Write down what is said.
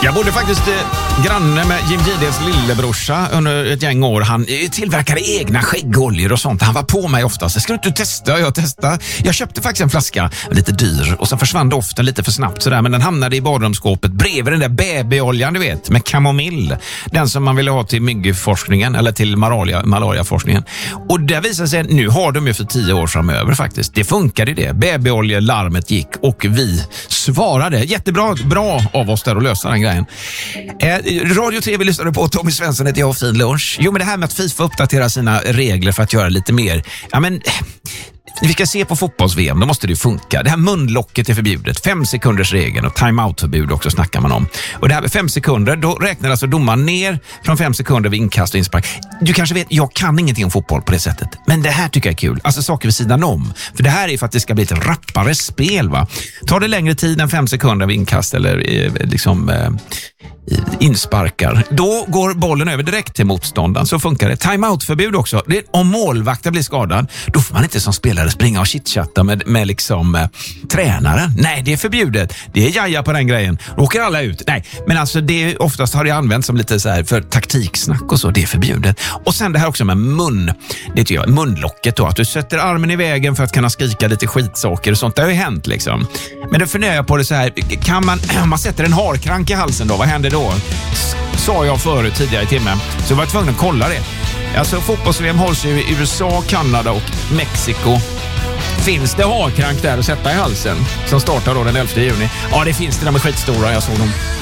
Jag bodde faktiskt granne med Jim Gides lillebrorsa under ett gäng år. Han tillverkade egna skäggoljor och sånt. Han var på mig oftast. Ska du inte testa? Jag testade. Jag köpte faktiskt en flaska, lite dyr. Och sen försvann doften lite för snabbt sådär. Men den hamnade i badrumsskåpet bredvid den där babyoljan, du vet. Med kamomill. Den som man ville ha till myggforskningen. Eller till malariaforskningen. Och det visade sig, nu har de ju för 10 år framöver faktiskt. Det funkade det. Babyoljlarmet gick och vi svarade. Jättebra av oss där att lösa den grejen. Radio 3 vi lyssnade på. Tommy Svensson heter jag och fin lunch. Jo, men det här med att FIFA uppdaterar sina regler för att göra lite mer. Ja, men vi ska se på fotbolls-VM, då måste det ju funka. Det här munlocket är förbjudet. 5 sekunders regeln och timeout-förbud också snackar man om. Och det här med 5 sekunder, då räknar alltså domaren ner från 5 sekunder vid inkast och inspark. Du kanske vet, jag kan ingenting om fotboll på det sättet. Men det här tycker jag är kul. Alltså saker vid sidan om. För det här är för att det ska bli ett rappare spel, va? Tar det längre tid än 5 sekunder vid inkast eller insparkar, då går bollen över direkt till motståndaren. Så funkar det. Timeout-förbud också. Om målvakten blir skadad, då får man inte som spelare springa och chitchatta med tränaren. Nej, det är förbjudet. Det är jaja på den grejen. Då åker alla ut. Nej, men alltså det oftast har det använts som lite så här för taktiksnack och så. Det är förbjudet. Och sen det här också med munlocket då. Att du sätter armen i vägen för att kunna skrika lite skitsaker och sånt. Det har ju hänt liksom. Men då funderar jag på det så här. Om man sätter en harkrank i halsen då, vad händer då? Sa jag förut tidigare i timmen. Så var jag tvungen att kolla det. Alltså fotbolls-VM hålls ju i USA, Kanada och Mexiko. Finns det harkrank där att sätta i halsen som startar då den 11 juni? Ja, det finns det, de är skitstora, jag såg dem.